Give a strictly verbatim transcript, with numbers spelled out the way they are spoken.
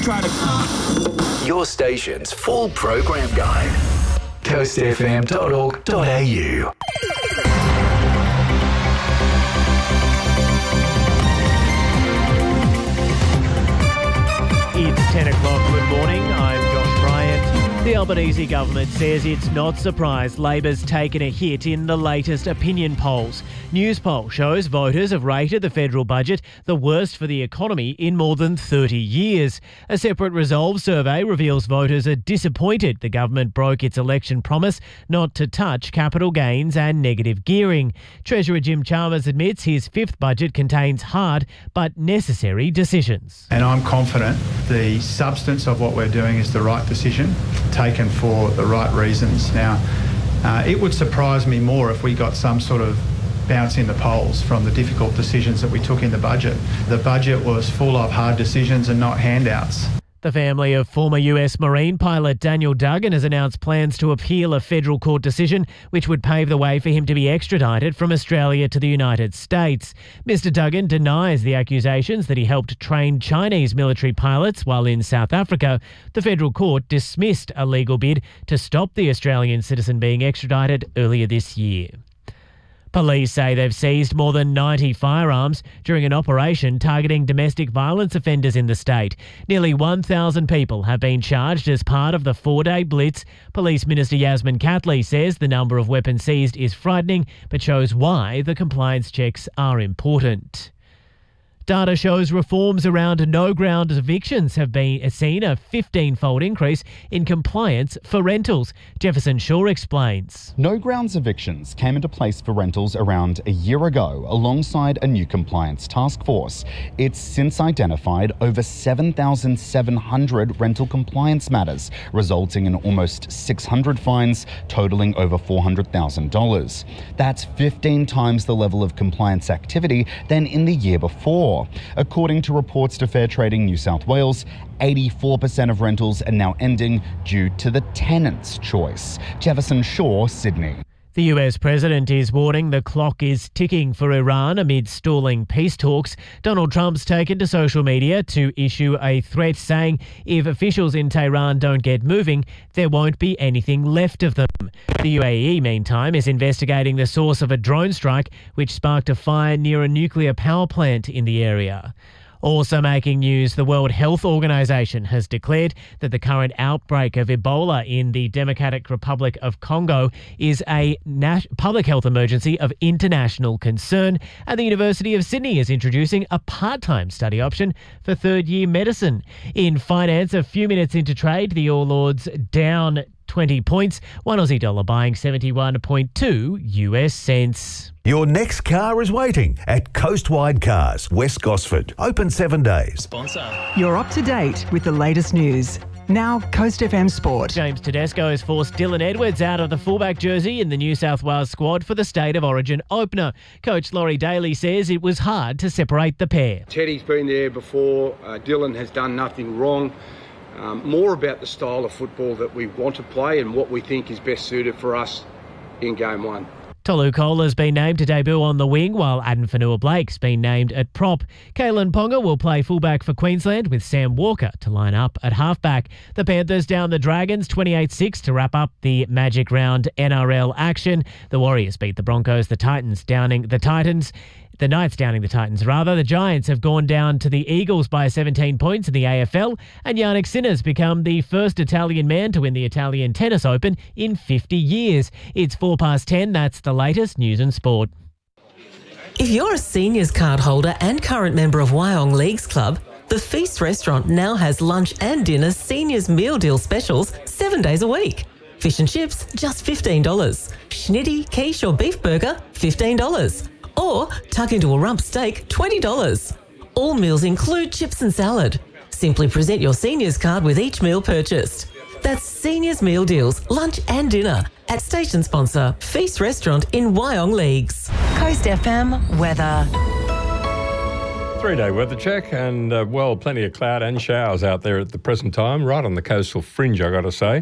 try to... Your station's full program guide. coast f m dot org dot a u. It's ten o'clock. Good morning. I'm Josh Bryant. The Albanese government says it's not surprised Labor's taken a hit in the latest opinion polls. Newspoll shows voters have rated the federal budget the worst for the economy in more than thirty years. A separate Resolve survey reveals voters are disappointed the government broke its election promise not to touch capital gains and negative gearing. Treasurer Jim Chalmers admits his fifth budget contains hard but necessary decisions. And I'm confident the substance of what we're doing is the right decision, taken for the right reasons. Now, uh, it would surprise me more if we got some sort of bounce in the polls from the difficult decisions that we took in the budget. The budget was full of hard decisions and not handouts. The family of former U S Marine pilot Daniel Duggan has announced plans to appeal a federal court decision which would pave the way for him to be extradited from Australia to the United States. Mister Duggan denies the accusations that he helped train Chinese military pilots while in South Africa. The federal court dismissed a legal bid to stop the Australian citizen being extradited earlier this year. Police say they've seized more than ninety firearms during an operation targeting domestic violence offenders in the state. Nearly one thousand people have been charged as part of the four-day blitz. Police Minister Yasmin Catley says the number of weapons seized is frightening, but shows why the compliance checks are important. Data shows reforms around no-ground evictions have been seen a fifteen-fold increase in compliance for rentals. Jefferson Shaw explains. No-grounds evictions came into place for rentals around a year ago alongside a new compliance task force. It's since identified over seven thousand seven hundred rental compliance matters, resulting in almost six hundred fines, totalling over four hundred thousand dollars. That's fifteen times the level of compliance activity than in the year before. According to reports to Fair Trading New South Wales, eighty-four percent of rentals are now ending due to the tenant's choice. Jefferson Shaw, Sydney. The U S president is warning the clock is ticking for Iran amid stalling peace talks. Donald Trump's taken to social media to issue a threat saying if officials in Tehran don't get moving, there won't be anything left of them. The U A E, meantime, is investigating the source of a drone strike which sparked a fire near a nuclear power plant in the area. Also making news, the World Health Organization has declared that the current outbreak of Ebola in the Democratic Republic of Congo is a nat- public health emergency of international concern, and the University of Sydney is introducing a part-time study option for third-year medicine. In finance, a few minutes into trade, the All Ords down twenty points, one Aussie dollar buying seventy-one point two U S cents. Your next car is waiting at Coastwide Cars, West Gosford. Open seven days. Sponsor. You're up to date with the latest news. Now, Coast F M Sport. James Tedesco has forced Dylan Edwards out of the fullback jersey in the New South Wales squad for the State of Origin opener. Coach Laurie Daly says it was hard to separate the pair. Teddy's been there before. Uh, Dylan has done nothing wrong. Um, more about the style of football that we want to play and what we think is best suited for us in game one. Tolu Cola's been named to debut on the wing, while Aden Fanua-Blake's been named at prop. Kalen Ponga will play fullback for Queensland, with Sam Walker to line up at halfback. The Panthers down the Dragons twenty-eight six to wrap up the Magic Round N R L action. The Warriors beat the Broncos, the Titans downing the Titans. The Knights downing the Titans, rather. The Giants have gone down to the Eagles by seventeen points in the A F L, and Yannick Sinner's become the first Italian man to win the Italian Tennis Open in fifty years. It's four past ten. That's the latest news and sport. If you're a seniors card holder and current member of Wyong Leagues Club, the Feast Restaurant now has lunch and dinner seniors meal deal specials seven days a week. Fish and chips, just fifteen dollars. Schnitty, quiche or beef burger, fifteen dollars. Or tuck into a rump steak, twenty dollars. All meals include chips and salad. Simply present your seniors card with each meal purchased. That's Seniors Meal Deals, lunch and dinner at station sponsor Feast Restaurant in Wyong Leagues. Coast F M weather. Three-day weather check and, uh, well, plenty of cloud and showers out there at the present time, right on the coastal fringe, I got to say.